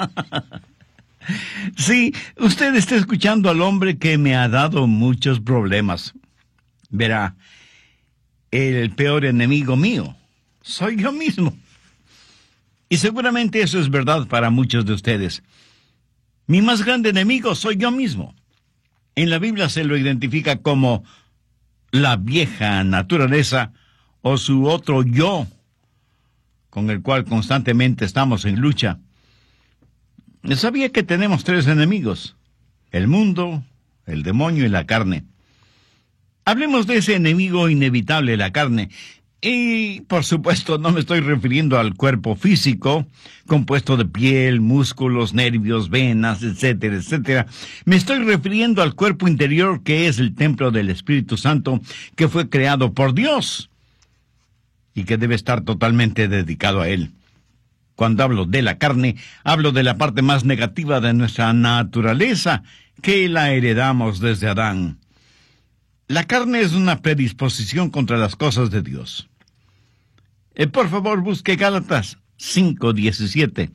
Sí, usted está escuchando al hombre que me ha dado muchos problemas. Verá, el peor enemigo mío soy yo mismo. Y seguramente eso es verdad para muchos de ustedes. Mi más grande enemigo soy yo mismo. En la Biblia se lo identifica como la vieja naturaleza o su otro yo, con el cual constantemente estamos en lucha. Sabía que tenemos 3 enemigos: el mundo, el demonio y la carne. Hablemos de ese enemigo inevitable, la carne. Y, por supuesto, no me estoy refiriendo al cuerpo físico, compuesto de piel, músculos, nervios, venas, etcétera, etcétera. Me estoy refiriendo al cuerpo interior, que es el templo del Espíritu Santo, que fue creado por Dios y que debe estar totalmente dedicado a Él. Cuando hablo de la carne, hablo de la parte más negativa de nuestra naturaleza, que la heredamos desde Adán. La carne es una predisposición contra las cosas de Dios. Por favor, busque Gálatas 5:17.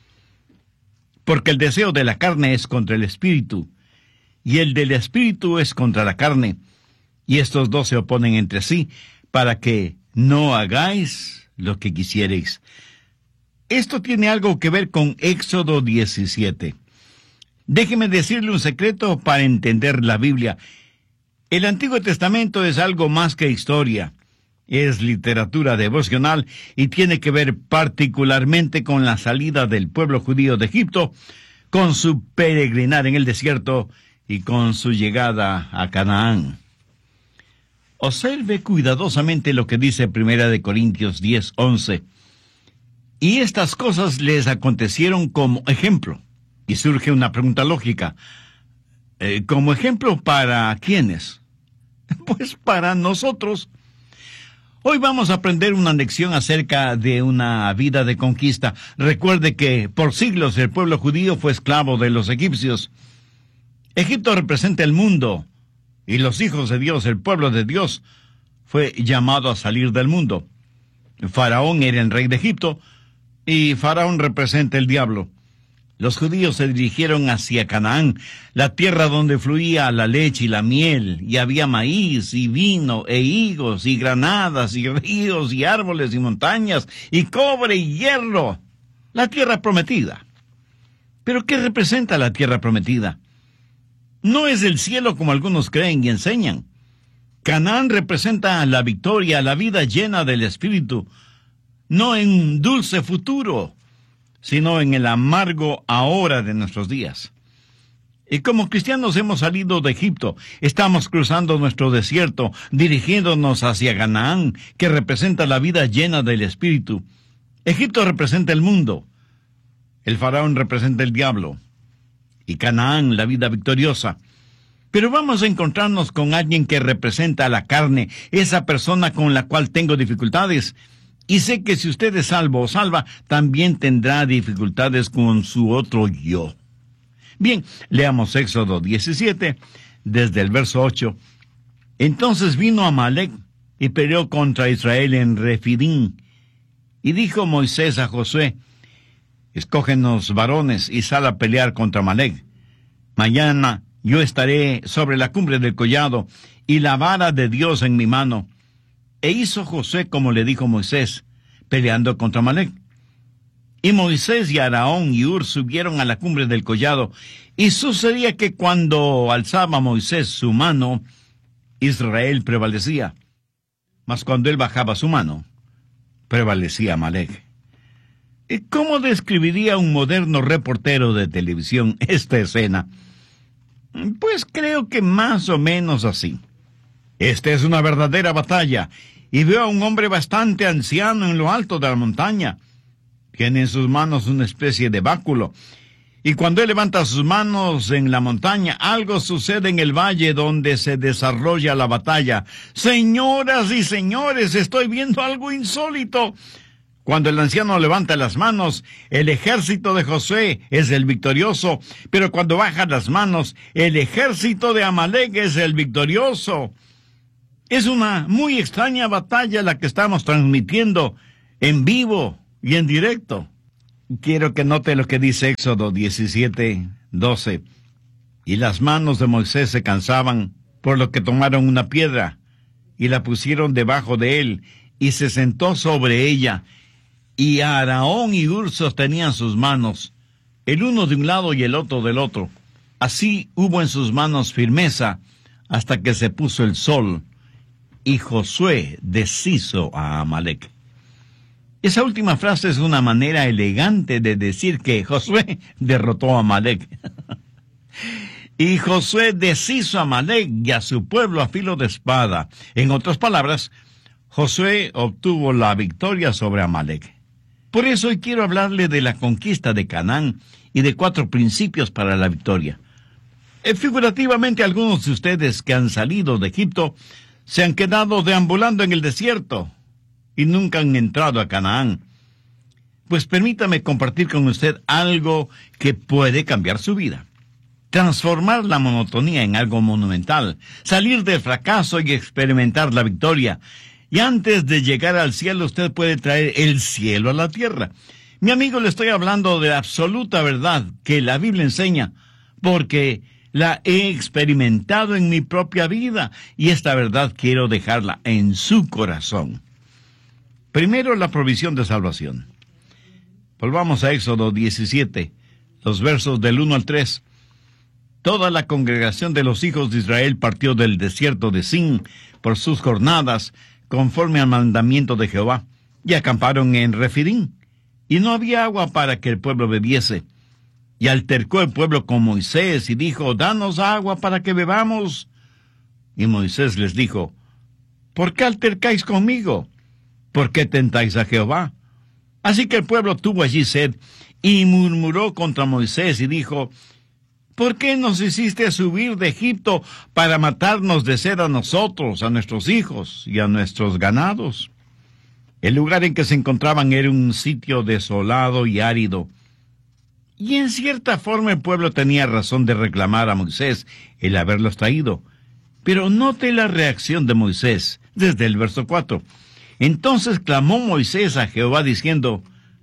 Porque el deseo de la carne es contra el espíritu, y el del espíritu es contra la carne, y estos dos se oponen entre sí, para que no hagáis lo que quisierais. Esto tiene algo que ver con Éxodo 17. Déjeme decirle un secreto para entender la Biblia. El Antiguo Testamento es algo más que historia. Es literatura devocional y tiene que ver particularmente con la salida del pueblo judío de Egipto, con su peregrinar en el desierto y con su llegada a Canaán. Observe cuidadosamente lo que dice 1 Corintios 10:11. Y estas cosas les acontecieron como ejemplo. Y surge una pregunta lógica. ¿Como ejemplo para quiénes? Pues para nosotros. Hoy vamos a aprender una lección acerca de una vida de conquista. Recuerde que por siglos el pueblo judío fue esclavo de los egipcios. Egipto representa el mundo, y los hijos de Dios, el pueblo de Dios, fue llamado a salir del mundo. Faraón era el rey de Egipto, y Faraón representa el diablo. Los judíos se dirigieron hacia Canaán, la tierra donde fluía la leche y la miel, y había maíz, y vino, e higos, y granadas, y ríos, y árboles, y montañas, y cobre, y hierro. La tierra prometida. ¿Pero qué representa la tierra prometida? No es el cielo como algunos creen y enseñan. Canaán representa la victoria, la vida llena del Espíritu, no en un dulce futuro, sino en el amargo ahora de nuestros días. Y como cristianos hemos salido de Egipto, estamos cruzando nuestro desierto, dirigiéndonos hacia Canaán, que representa la vida llena del Espíritu. Egipto representa el mundo, el faraón representa el diablo, y Canaán la vida victoriosa. Pero vamos a encontrarnos con alguien que representa la carne, esa persona con la cual tengo dificultades. Y sé que si usted es salvo o salva, también tendrá dificultades con su otro yo. Bien, leamos Éxodo 17, desde el verso 8. Entonces vino Amalec y peleó contra Israel en Refidim. Y dijo Moisés a Josué: escógenos varones y sal a pelear contra Amalec. Mañana yo estaré sobre la cumbre del collado y la vara de Dios en mi mano. E hizo Josué como le dijo Moisés, peleando contra Amalec. Y Moisés y Aarón y Hur subieron a la cumbre del collado, y sucedía que cuando alzaba Moisés su mano, Israel prevalecía. Mas cuando él bajaba su mano, prevalecía Amalec. ¿Y cómo describiría un moderno reportero de televisión esta escena? Pues creo que más o menos así. Esta es una verdadera batalla, y veo a un hombre bastante anciano en lo alto de la montaña. Tiene en sus manos una especie de báculo, y cuando él levanta sus manos en la montaña, algo sucede en el valle donde se desarrolla la batalla. Señoras y señores, estoy viendo algo insólito. Cuando el anciano levanta las manos, el ejército de Josué es el victorioso, pero cuando baja las manos, el ejército de Amalec es el victorioso. Es una muy extraña batalla la que estamos transmitiendo en vivo y en directo. Quiero que note lo que dice Éxodo 17:12. Y las manos de Moisés se cansaban, por lo que tomaron una piedra y la pusieron debajo de él, y se sentó sobre ella. Y Aarón y Hur sostenían sus manos, el uno de un lado y el otro del otro. Así hubo en sus manos firmeza hasta que se puso el sol, y Josué deshizo a Amalec. Esa última frase es una manera elegante de decir que Josué derrotó a Amalec. Y Josué deshizo a Amalec y a su pueblo a filo de espada. En otras palabras, Josué obtuvo la victoria sobre Amalec. Por eso hoy quiero hablarle de la conquista de Canaán y de 4 principios para la victoria. Figurativamente, algunos de ustedes que han salido de Egipto se han quedado deambulando en el desierto y nunca han entrado a Canaán. Pues permítame compartir con usted algo que puede cambiar su vida. Transformar la monotonía en algo monumental, salir del fracaso y experimentar la victoria. Y antes de llegar al cielo, usted puede traer el cielo a la tierra. Mi amigo, le estoy hablando de absoluta verdad que la Biblia enseña, porque la he experimentado en mi propia vida, y esta verdad quiero dejarla en su corazón. Primero, la provisión de salvación. Volvamos a Éxodo 17, los versos del 1 al 3. Toda la congregación de los hijos de Israel partió del desierto de Sin por sus jornadas, conforme al mandamiento de Jehová, y acamparon en Refidim, y no había agua para que el pueblo bebiese. Y altercó el pueblo con Moisés, y dijo: danos agua para que bebamos. Y Moisés les dijo: ¿por qué altercáis conmigo? ¿Por qué tentáis a Jehová? Así que el pueblo tuvo allí sed, y murmuró contra Moisés, y dijo: ¿por qué nos hiciste subir de Egipto para matarnos de sed a nosotros, a nuestros hijos y a nuestros ganados? El lugar en que se encontraban era un sitio desolado y árido. Y en cierta forma el pueblo tenía razón de reclamar a Moisés el haberlos traído. Pero note la reacción de Moisés desde el verso 4. Entonces clamó Moisés a Jehová diciendo: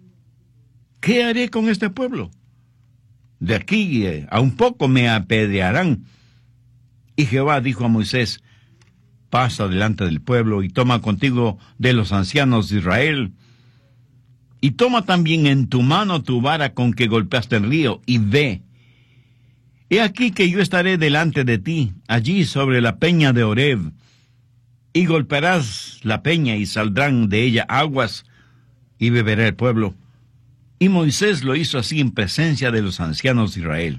¿qué haré con este pueblo? De aquí a un poco me apedrearán. Y Jehová dijo a Moisés: pasa delante del pueblo y toma contigo de los ancianos de Israel. Y toma también en tu mano tu vara con que golpeaste el río, y ve. He aquí que yo estaré delante de ti, allí sobre la peña de Horeb, y golpearás la peña y saldrán de ella aguas, y beberá el pueblo. Y Moisés lo hizo así en presencia de los ancianos de Israel.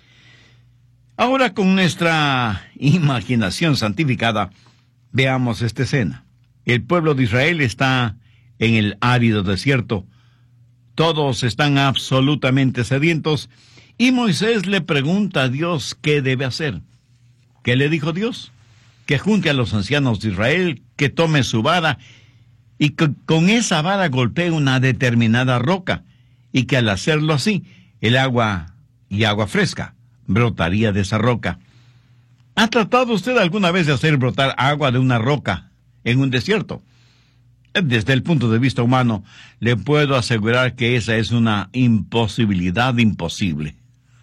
Ahora, con nuestra imaginación santificada, veamos esta escena. El pueblo de Israel está en el árido desierto. Todos están absolutamente sedientos, y Moisés le pregunta a Dios qué debe hacer. ¿Qué le dijo Dios? Que junte a los ancianos de Israel, que tome su vara, y que con esa vara golpee una determinada roca, y que al hacerlo así, el agua y agua fresca brotaría de esa roca. ¿Ha tratado usted alguna vez de hacer brotar agua de una roca en un desierto? Desde el punto de vista humano, le puedo asegurar que esa es una imposibilidad imposible.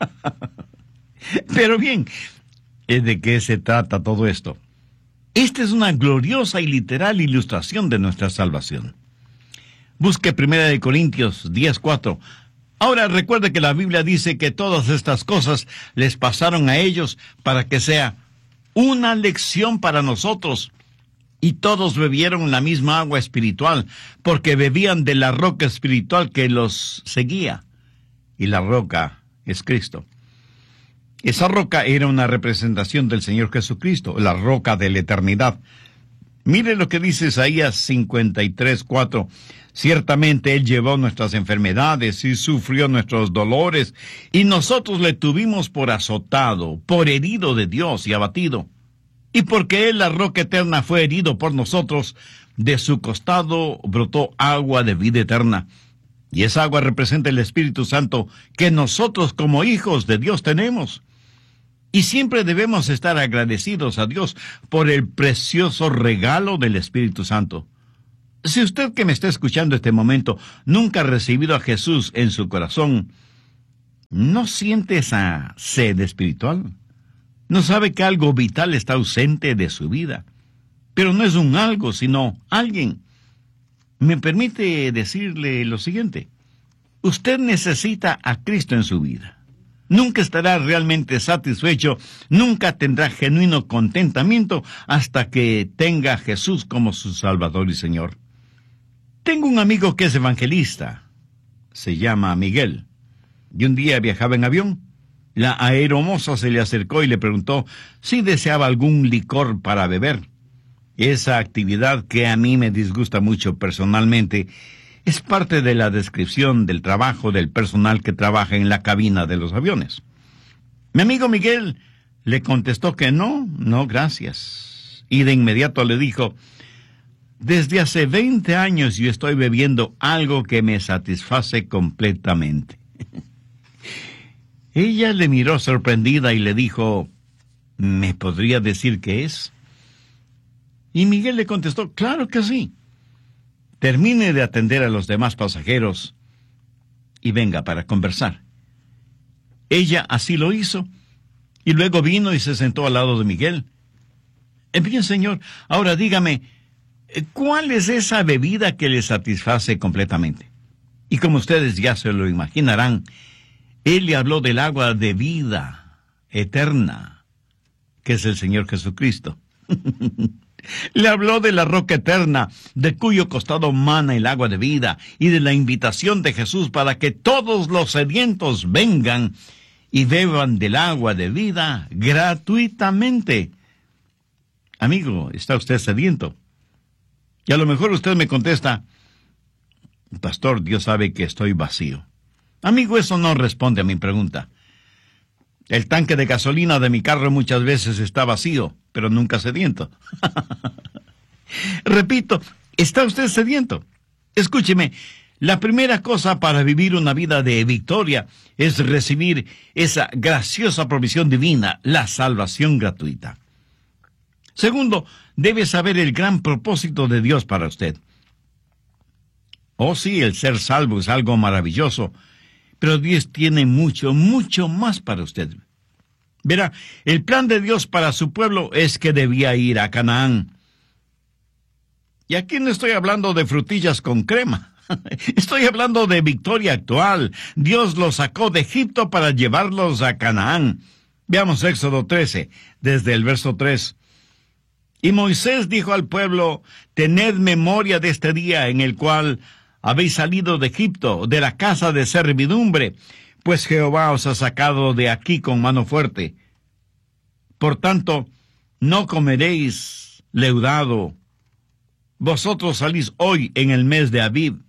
Pero bien, ¿de qué se trata todo esto? Esta es una gloriosa y literal ilustración de nuestra salvación. Busque 1 Corintios 10:4. Ahora recuerde que la Biblia dice que todas estas cosas les pasaron a ellos para que sea una lección para nosotros. Y todos bebieron la misma agua espiritual, porque bebían de la roca espiritual que los seguía. Y la roca es Cristo. Esa roca era una representación del Señor Jesucristo, la roca de la eternidad. Mire lo que dice Isaías 53:4. Ciertamente Él llevó nuestras enfermedades y sufrió nuestros dolores, y nosotros le tuvimos por azotado, por herido de Dios y abatido. Y porque Él, la roca eterna, fue herido por nosotros, de su costado brotó agua de vida eterna. Y esa agua representa el Espíritu Santo que nosotros como hijos de Dios tenemos. Y siempre debemos estar agradecidos a Dios por el precioso regalo del Espíritu Santo. Si usted que me está escuchando este momento nunca ha recibido a Jesús en su corazón, ¿no siente esa sed espiritual? ¿No sabe que algo vital está ausente de su vida? Pero no es un algo, sino alguien. Me permite decirle lo siguiente. Usted necesita a Cristo en su vida. Nunca estará realmente satisfecho, nunca tendrá genuino contentamiento hasta que tenga a Jesús como su Salvador y Señor. Tengo un amigo que es evangelista. Se llama Miguel. Y un día viajaba en avión. La aeromoza se le acercó y le preguntó si deseaba algún licor para beber. Esa actividad que a mí me disgusta mucho personalmente es parte de la descripción del trabajo del personal que trabaja en la cabina de los aviones. Mi amigo Miguel le contestó que no, gracias. Y de inmediato le dijo, desde hace 20 años yo estoy bebiendo algo que me satisface completamente. Ella le miró sorprendida y le dijo, ¿me podría decir qué es? Y Miguel le contestó, claro que sí. Termine de atender a los demás pasajeros y venga para conversar. Ella así lo hizo y luego vino y se sentó al lado de Miguel. Bien, señor, ahora dígame, ¿cuál es esa bebida que le satisface completamente? Y como ustedes ya se lo imaginarán, él le habló del agua de vida eterna, que es el Señor Jesucristo. Le habló de la roca eterna, de cuyo costado mana el agua de vida, y de la invitación de Jesús para que todos los sedientos vengan y beban del agua de vida gratuitamente. Amigo, ¿está usted sediento? Y a lo mejor usted me contesta, pastor, Dios sabe que estoy vacío. Amigo, eso no responde a mi pregunta. El tanque de gasolina de mi carro muchas veces está vacío, pero nunca sediento. Repito, ¿está usted sediento? Escúcheme, la primera cosa para vivir una vida de victoria es recibir esa graciosa provisión divina, la salvación gratuita. Segundo, debe saber el gran propósito de Dios para usted. Oh sí, el ser salvo es algo maravilloso, pero Dios tiene mucho, mucho más para usted. Verá, el plan de Dios para su pueblo es que debía ir a Canaán. Y aquí no estoy hablando de frutillas con crema. Estoy hablando de victoria actual. Dios los sacó de Egipto para llevarlos a Canaán. Veamos Éxodo 13, desde el verso 3. Y Moisés dijo al pueblo, tened memoria de este día en el cual habéis salido de Egipto, de la casa de servidumbre, pues Jehová os ha sacado de aquí con mano fuerte. Por tanto, no comeréis leudado. Vosotros salís hoy en el mes de Abib.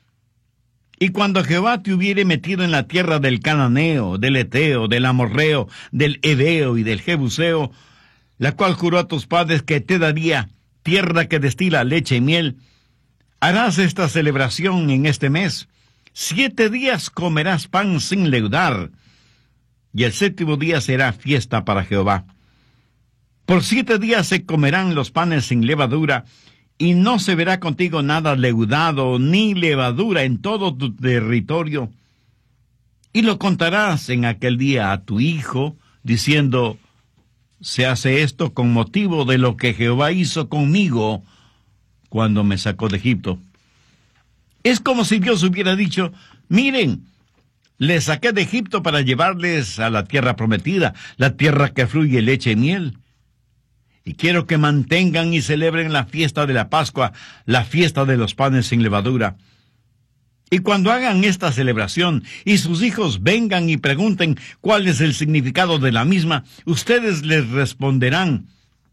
Y cuando Jehová te hubiere metido en la tierra del Cananeo, del Eteo, del Amorreo, del Heveo y del Jebuseo, la cual juró a tus padres que te daría, tierra que destila leche y miel, harás esta celebración en este mes. 7 días comerás pan sin leudar, y el 7º día será fiesta para Jehová. Por 7 días se comerán los panes sin levadura, y no se verá contigo nada leudado, ni levadura en todo tu territorio. Y lo contarás en aquel día a tu hijo, diciendo, se hace esto con motivo de lo que Jehová hizo conmigo cuando me sacó de Egipto. Es como si Dios hubiera dicho, miren, les saqué de Egipto para llevarles a la tierra prometida, la tierra que fluye leche y miel. Y quiero que mantengan y celebren la fiesta de la Pascua, la fiesta de los panes sin levadura. Y cuando hagan esta celebración y sus hijos vengan y pregunten cuál es el significado de la misma, ustedes les responderán,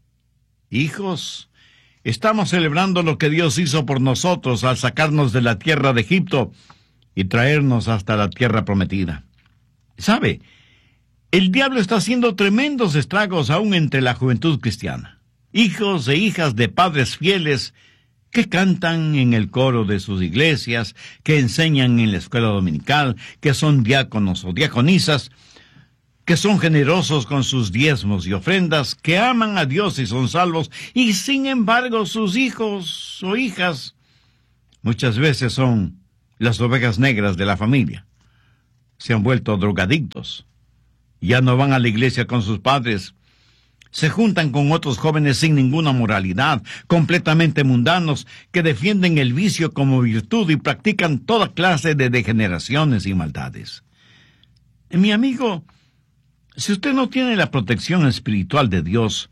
hijos, estamos celebrando lo que Dios hizo por nosotros al sacarnos de la tierra de Egipto y traernos hasta la tierra prometida. ¿Sabe? El diablo está haciendo tremendos estragos aún entre la juventud cristiana. Hijos e hijas de padres fieles que cantan en el coro de sus iglesias, que enseñan en la escuela dominical, que son diáconos o diaconisas, que son generosos con sus diezmos y ofrendas, que aman a Dios y son salvos, y sin embargo sus hijos o hijas Muchas veces son las ovejas negras de la familia. Se han vuelto drogadictos. Ya no van a la iglesia con sus padres. Se juntan con otros jóvenes sin ninguna moralidad, completamente mundanos, que defienden el vicio como virtud y practican toda clase de degeneraciones y maldades. Mi amigo, si usted no tiene la protección espiritual de Dios,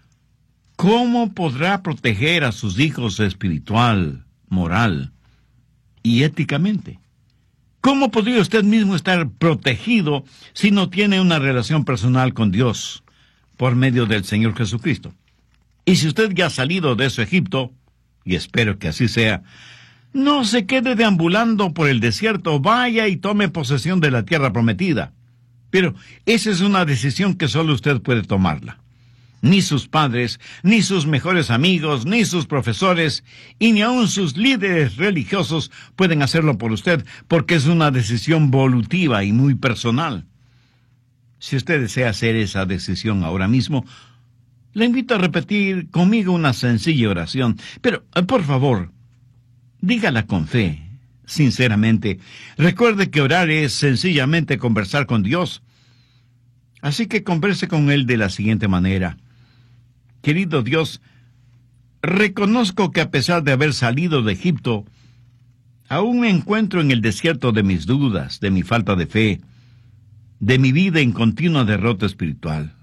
¿cómo podrá proteger a sus hijos espiritual, moral y éticamente? ¿Cómo podría usted mismo estar protegido si no tiene una relación personal con Dios por medio del Señor Jesucristo? Y si usted ya ha salido de su Egipto, y espero que así sea, no se quede deambulando por el desierto, vaya y tome posesión de la tierra prometida. Pero esa es una decisión que solo usted puede tomarla. Ni sus padres, ni sus mejores amigos, ni sus profesores, y ni aun sus líderes religiosos pueden hacerlo por usted, porque es una decisión volutiva y muy personal. Si usted desea hacer esa decisión ahora mismo, le invito a repetir conmigo una sencilla oración, pero, por favor, dígala con fe, sinceramente. Recuerde que orar es sencillamente conversar con Dios. Así que converse con Él de la siguiente manera. Querido Dios, reconozco que a pesar de haber salido de Egipto, aún me encuentro en el desierto de mis dudas, de mi falta de fe, de mi vida en continua derrota espiritual.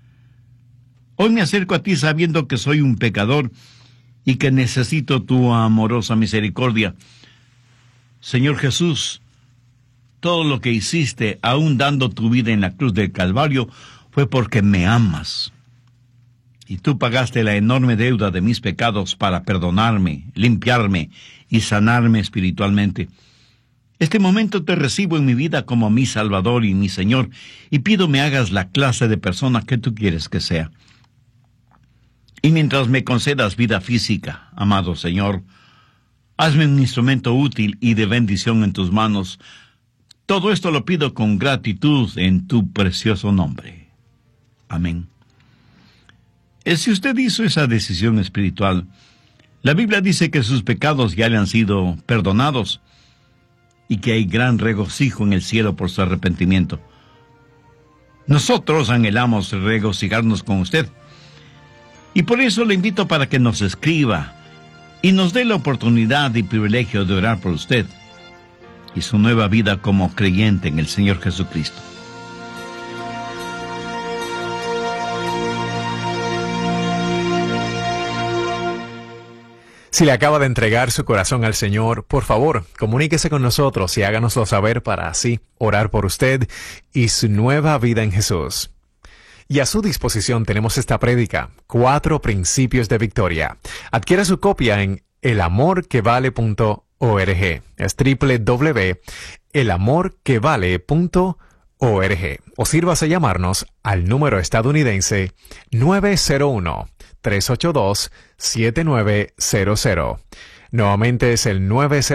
Hoy me acerco a ti sabiendo que soy un pecador y que necesito tu amorosa misericordia. Señor Jesús, todo lo que hiciste, aún dando tu vida en la cruz del Calvario, fue porque me amas. Y tú pagaste la enorme deuda de mis pecados para perdonarme, limpiarme y sanarme espiritualmente. Este momento te recibo en mi vida como mi Salvador y mi Señor, y pido me hagas la clase de persona que tú quieres que sea. Y mientras me concedas vida física, amado Señor, hazme un instrumento útil y de bendición en tus manos. Todo esto lo pido con gratitud en tu precioso nombre. Amén. Si usted hizo esa decisión espiritual, la Biblia dice que sus pecados ya le han sido perdonados y que hay gran regocijo en el cielo por su arrepentimiento. Nosotros anhelamos regocijarnos con usted, y por eso le invito para que nos escriba y nos dé la oportunidad y privilegio de orar por usted y su nueva vida como creyente en el Señor Jesucristo. Si le acaba de entregar su corazón al Señor, por favor, comuníquese con nosotros y háganoslo saber para así orar por usted y su nueva vida en Jesús. Y a su disposición tenemos esta prédica, 4 principios de victoria. Adquiera su copia en elamorquevale.org. Es www.elamorquevale.org. O sírvase llamarnos al número estadounidense 901-382-7900. Nuevamente es el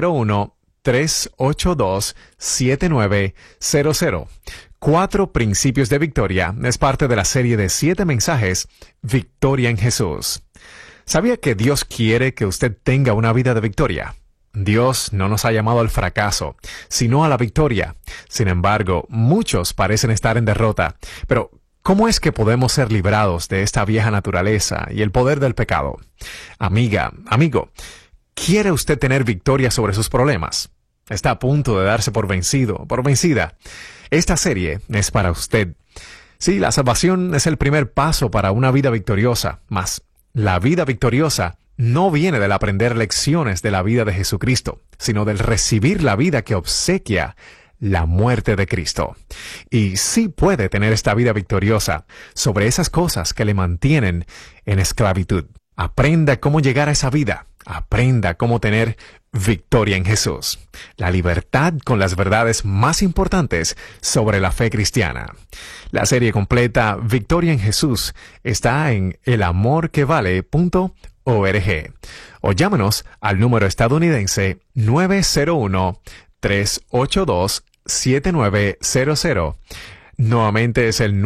901-382-7900. 4 principios de victoria es parte de la serie de 7 mensajes Victoria en Jesús. ¿Sabía que Dios quiere que usted tenga una vida de victoria? Dios no nos ha llamado al fracaso, sino a la victoria. Sin embargo, muchos parecen estar en derrota. Pero, ¿cómo es que podemos ser librados de esta vieja naturaleza y el poder del pecado? Amiga, amigo, ¿quiere usted tener victoria sobre sus problemas? ¿Está a punto de darse por vencido, por vencida? Esta serie es para usted. Sí, la salvación es el primer paso para una vida victoriosa, mas la vida victoriosa no viene del aprender lecciones de la vida de Jesucristo, sino del recibir la vida que obsequia la muerte de Cristo. Y sí puede tener esta vida victoriosa sobre esas cosas que le mantienen en esclavitud. Aprenda cómo llegar a esa vida. Aprenda cómo tener victoria en Jesús. La libertad con las verdades más importantes sobre la fe cristiana. La serie completa Victoria en Jesús está en elamorquevale.org. O llámanos al número estadounidense 901-382-7900. Nuevamente es el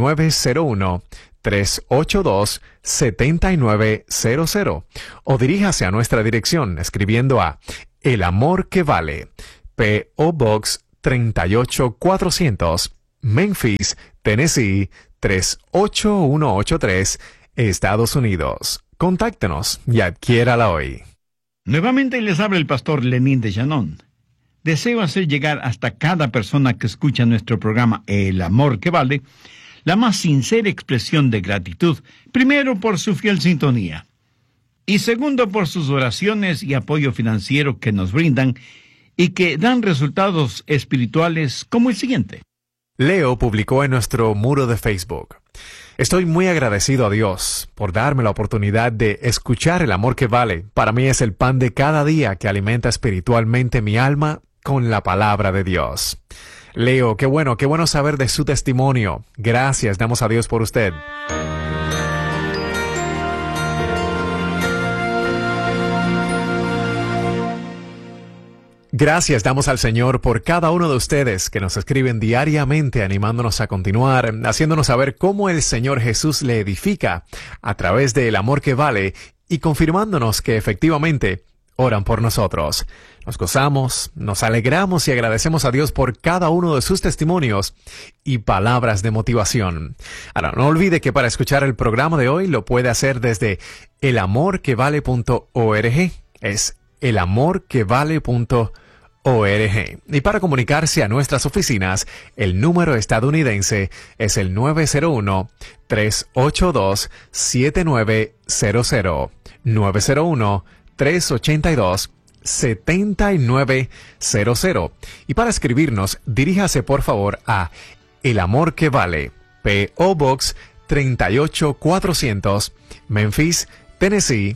901-382-7900. O diríjase a nuestra dirección escribiendo a El amor que vale. P.O. Box 38400, Memphis, Tennessee 38183, Estados Unidos. Contáctenos y adquiérala hoy. Nuevamente les habla el pastor Lenín de Llanón. Deseo hacer llegar hasta cada persona que escucha nuestro programa El Amor que Vale la más sincera expresión de gratitud, primero por su fiel sintonía y segundo por sus oraciones y apoyo financiero que nos brindan y que dan resultados espirituales como el siguiente. Leo publicó en nuestro muro de Facebook: estoy muy agradecido a Dios por darme la oportunidad de escuchar El Amor que Vale. Para mí es el pan de cada día que alimenta espiritualmente mi alma con la palabra de Dios. Leo, qué bueno saber de su testimonio. Gracias, damos a Dios por usted. Gracias damos al Señor por cada uno de ustedes que nos escriben diariamente, animándonos a continuar, haciéndonos saber cómo el Señor Jesús le edifica a través del amor que vale y confirmándonos que efectivamente oran por nosotros. Nos gozamos, nos alegramos y agradecemos a Dios por cada uno de sus testimonios y palabras de motivación. Ahora, no olvide que para escuchar el programa de hoy lo puede hacer desde elamorquevale.org. Es elamorquevale.org. Y para comunicarse a nuestras oficinas, el número estadounidense es el 901-382-7900. 901-382-7900. Y para escribirnos, diríjase por favor a El Amor que Vale, P.O. Box 38400, Memphis, Tennessee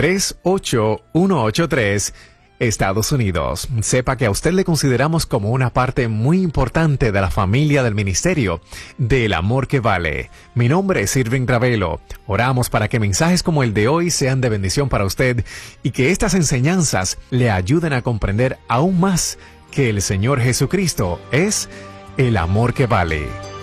38183, Estados Unidos. Sepa que a usted le consideramos como una parte muy importante de la familia del ministerio del Amor que Vale. Mi nombre es Irving Ravelo. Oramos para que mensajes como el de hoy sean de bendición para usted y que estas enseñanzas le ayuden a comprender aún más que el Señor Jesucristo es el amor que vale.